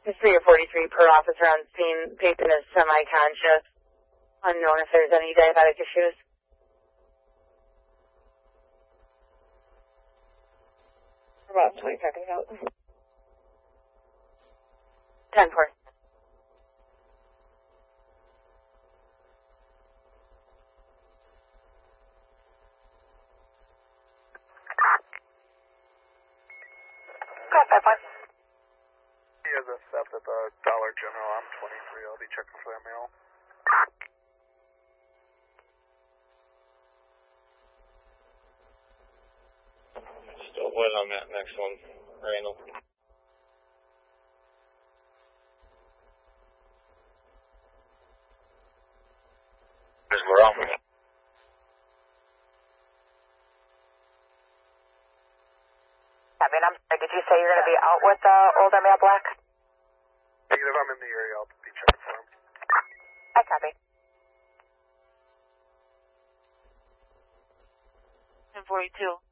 3 or 43 per officer on scene. Patient is semi-conscious. Unknown if there's any diabetic issues. About 20 seconds out. 10-4. He has a theft at the Dollar General. I'm 23. I'll be checking for that mail. Still waiting on that next one, Randall. We're on. I'm sorry, did you say you're going to be out with the older male black? Negative, I'm in the area. I'll be checking for him. I copy. 1042.